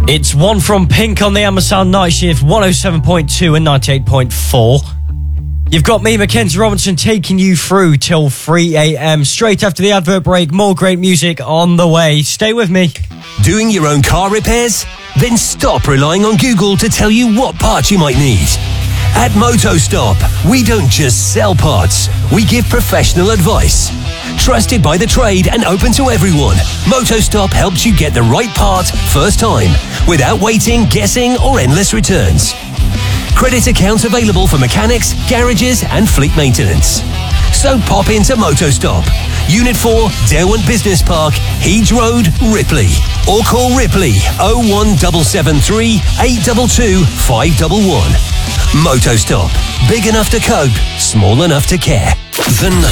It's one from Pink on the Amazon Night Shift, 107.2 and 98.4. You've got me, Mackenzie Robinson, taking you through till 3 a.m. Straight after the advert break, more great music on the way. Stay with me. Doing your own car repairs? Then stop relying on Google to tell you what parts you might need. At MotoStop, we don't just sell parts, we give professional advice. Trusted by the trade and open to everyone, MotoStop helps you get the right part first time, without waiting, guessing, or endless returns. Credit accounts available for mechanics, garages, and fleet maintenance. So pop into MotoStop, Unit 4, Derwent Business Park, Heeds Road, Ripley. Or call Ripley 01773 822 511. MotoStop. Big enough to cope, small enough to care. The